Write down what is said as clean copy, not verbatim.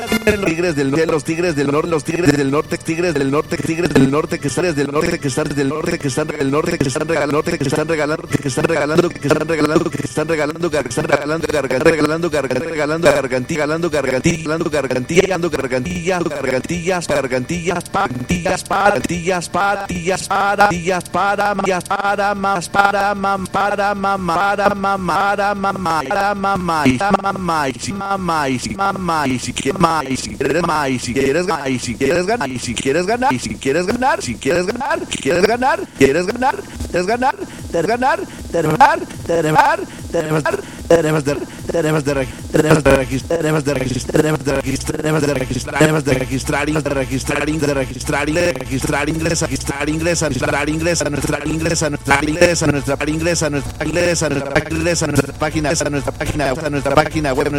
Tigres del norte, los tigres del norte, los tigres del norte, tigres del norte, tigres del norte que están del norte, que están del norte, que están del norte, que están regalando, que están regalando, que están regalando, que están regalando, que están regalando, que están regalando, regalando, regalando, gargantilla, regalando, gargantilla, gargantilla, gargantillas, gargantillas, gargantillas, patillas, patillas, patillas, patillas, para más, para más, para mam, para mamá, para mamá, para mamá, para mamá, mamá, si mamá, si mamá, si quieres más, si quieres más, si quieres ganar, si quieres ganar, si quieres ganar, si quieres ganar, si quieres ganar, quieres ganar, quieres ganar, quieres ganar, quieres ganar, tenemos de registrar ingresa a nuestra página web